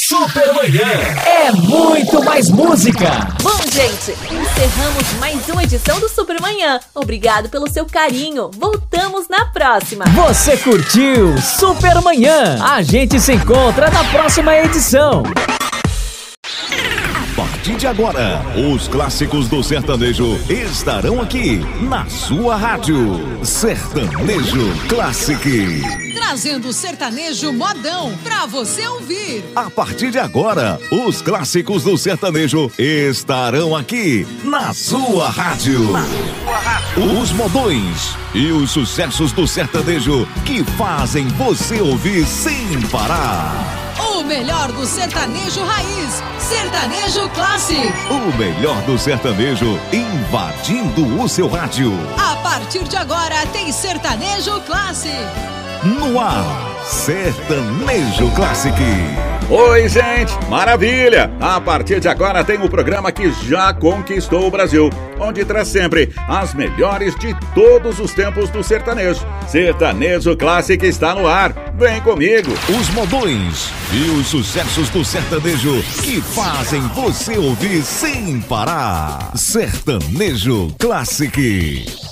Supermanhã é muito mais música. Bom, gente, encerramos mais uma edição do Supermanhã. Obrigado pelo seu carinho. Voltamos na próxima. Você curtiu Supermanhã? A gente se encontra na próxima edição. A partir de agora, os clássicos do sertanejo estarão aqui na sua rádio. Sertanejo Classic. Trazendo o sertanejo modão pra você ouvir. A partir de agora, os clássicos do sertanejo estarão aqui na sua rádio. Os modões e os sucessos do sertanejo que fazem você ouvir sem parar. O melhor do sertanejo raiz, Sertanejo Classic. O melhor do sertanejo invadindo o seu rádio. A partir de agora tem Sertanejo Classic. No ar, Sertanejo Classic. Oi, gente, maravilha! A partir de agora tem o programa que já conquistou o Brasil, onde traz sempre as melhores de todos os tempos do sertanejo. Sertanejo Classic está no ar. Vem comigo! Os modões e os sucessos do sertanejo que fazem você ouvir sem parar. Sertanejo Classic.